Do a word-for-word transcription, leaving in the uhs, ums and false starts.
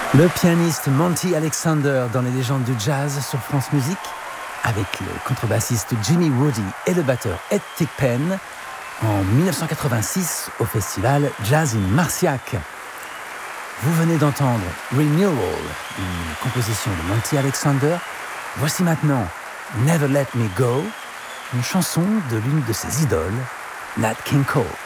Le pianiste Monty Alexander dans les légendes du jazz sur France Musique, avec le contrebassiste Jimmy Woody et le batteur Ed Thigpen, en dix-neuf cent quatre-vingt-six au festival Jazz in Marciac. Vous venez d'entendre Renewal, une composition de Monty Alexander. Voici maintenant Never Let Me Go, une chanson de l'une de ses idoles, Nat King Cole.